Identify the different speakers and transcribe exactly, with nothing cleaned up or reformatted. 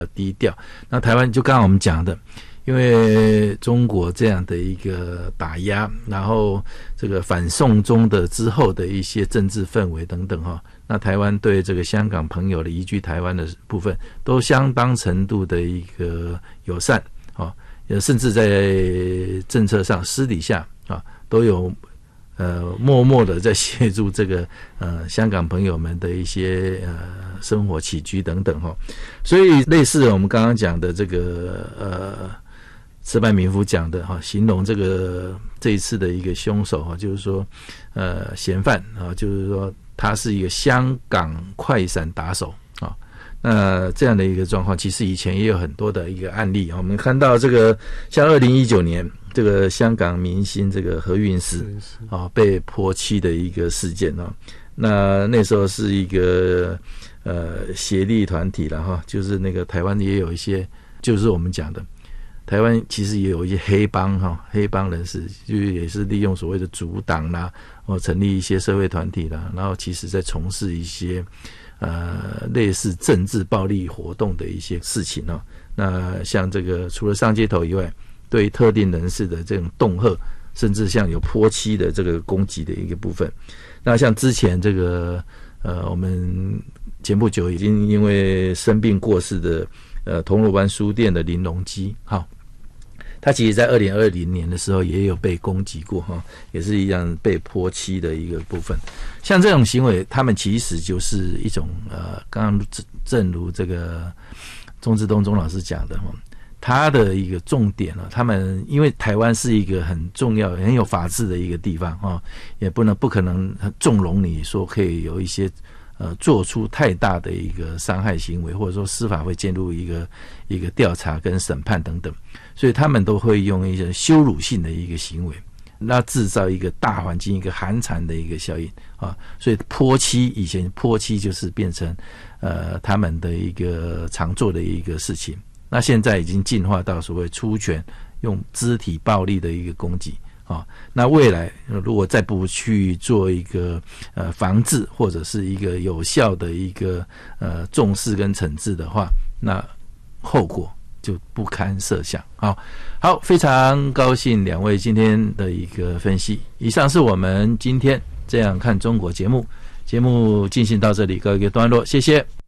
Speaker 1: 低调。那台湾就刚刚我们讲的，因为中国这样的一个打压，然后这个反送中的之后的一些政治氛围等等哈，那台湾对这个香港朋友的移居台湾的部分，都相当程度的一个友善啊，甚至在政策上私底下啊都有呃默默的在协助这个呃香港朋友们的一些呃生活起居等等哈，所以类似我们刚刚讲的这个呃。石白民夫讲的哈，形容这个这一次的一个凶手哈，就是说，呃，嫌犯啊，就是说他是一个香港快闪打手啊。那这样的一个状况，其实以前也有很多的一个案例啊。我们看到这个，像二零一九年这个香港明星这个何韵诗啊被泼漆的一个事件啊。那那时候是一个呃协力团体了哈，就是那个台湾也有一些，就是我们讲的。台湾其实也有一些黑帮哈，黑帮人士就也是利用所谓的阻挡啦，或成立一些社会团体啦，然后其实在从事一些呃类似政治暴力活动的一些事情哦。那像这个除了上街头以外，对特定人士的这种恫吓，甚至像有泼漆的这个攻击的一个部分。那像之前这个呃我们前不久已经因为生病过世的呃铜锣湾书店的林隆基哈。他其实在二零二零年的时候也有被攻击过哈，也是一样被泼漆的一个部分。像这种行为，他们其实就是一种呃，刚刚正如这个钟志东钟老师讲的哈，他的一个重点呢，他们因为台湾是一个很重要、很有法治的一个地方哈，也不能不可能纵容你说可以有一些。呃，做出太大的一个伤害行为，或者说司法会介入一个一个调查跟审判等等，所以他们都会用一些羞辱性的一个行为，那制造一个大环境一个寒蝉的一个效应啊，所以泼漆以前泼漆就是变成呃他们的一个常做的一个事情，那现在已经进化到所谓出拳用肢体暴力的一个攻击。啊，那未来如果再不去做一个呃防治或者是一个有效的一个呃重视跟惩治的话，那后果就不堪设想。好，好，非常高兴两位今天的一个分析。以上是我们今天这样看中国节目，节目进行到这里告一个段落，谢谢。